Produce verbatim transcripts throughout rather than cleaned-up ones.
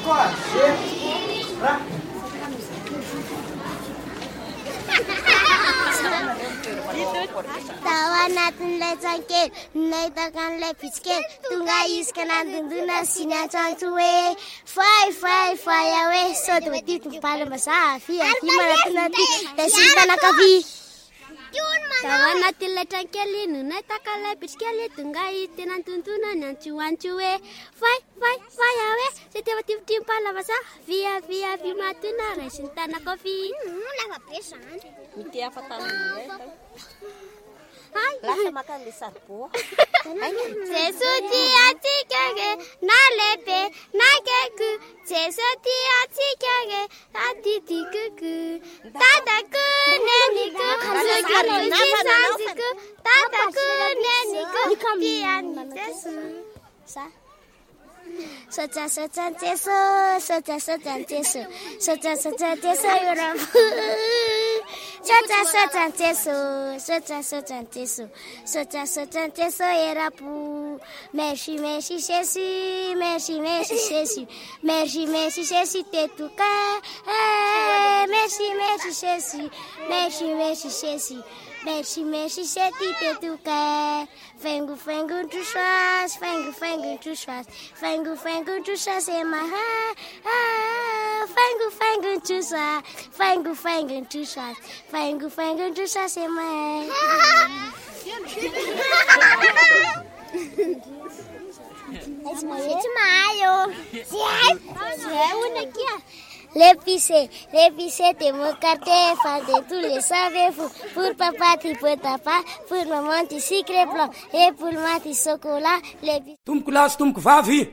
Tao anatin'ilay tsankely nahitako an'ilay bitsikely tonga isika nandondona sy niantrantso hoe fay fay fay aho hoe sao de voatity mipalam-bazaha avy avy manatinaty da sy mitanakavy. Tao anatin'ilay trankely no nahitako an'ilay bitsikely tonga tena nitontona niantsoantso hoe fay fay fay aho hoe sy te voativotry mipalam-bazaha avy avy avy matona ray sy nitanakavy. Lava be zany. Mity afatan'ilay lasa makan'ilay sarboa. Jesu tiatsika ge na lehibe na keko Jesu tiatsika ge atitikuku tatako neniko sokalisisasiko tatako neniko tiani Jesu. Soja soja Jesu, soja soja Jesu, soja soja Jesu yorabu. Soja soja Jesu, soja soja Jesu, soja soja Jesu yorabu. Merci merci Jésus, merci merci Jésus, merci merci Jésus t'es tout cœur. Merci merci Jésus, merci merci Jésus. Merci, merci, Jésus, t'es tout cœur. Fengu, fengu, tu choisis. Fengu, fengu, tu choisis. Fengu, fengu, tu choisis ma heart. Fengu, fengu, tu choisis. Fengu, fengu, tu choisis. Fengu, fengu, tu choisis ma heart. C'est Mario. C'est L'épicé, l'épicé de mon quartier, fan de tous les savez-vous. Pour papa, tu peux tapa, pour maman, tu sucre blanc, et pour moi, tu chocolat, l'épicé. Tomboko lasy tomboko vavy.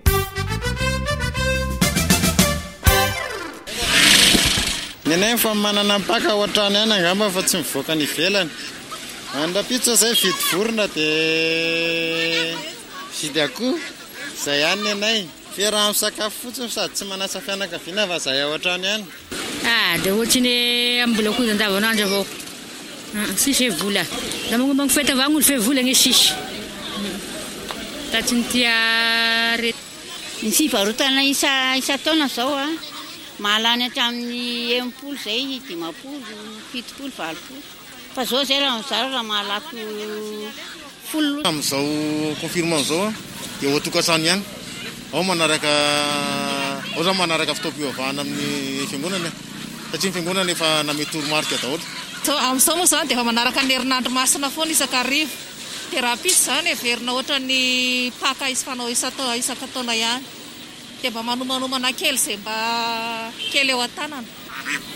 Nenay fa manana mpaka ohatrany ihany angamba fa tsy mivoaka ny ivelany. Andrapitso zay vidy vorona dia vidy akoho. Zay ihany nenay. Fiaraha misakafo fotsiny sady tsy manasa fianakaviana fa zay ao an-trano ihany. Ah, dia ohatrany amin'ny mbola koa andavanandro avao. Sisy vola. Da magnomba ny fety avao ny fe vola ny sisy. Tatsy ny tia re. Ny fivarotana isa isa taona zao a mahalany hatramin'ny enimpolo zay dimapolo fitopolo valopolo. Fa zao zay raha mizara raha mahalako folo. Amin'izao confirmant zao dia ho tokantrano ihany. Ao manaraka ao zao manaraka fitaovam-pivavahana amin'ny fiangonana satria ny fiangonana efa name toromarika daholo. Amin'izao moa zany dia efa manaraka ny herinandro masina foana isakarivo. Dia raha pisy zany heverina ohatra ny paka isy fanao isaka taona ihany. Dia mba manomanomana kely izay mba kely eo an-tanana.